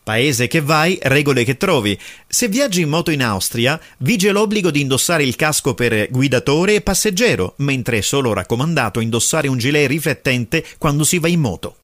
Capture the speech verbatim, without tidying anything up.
Paese che vai, regole che trovi. Se viaggi in moto in Austria, vige l'obbligo di indossare il casco per guidatore e passeggero, mentre è solo raccomandato indossare un gilet riflettente quando si va in moto.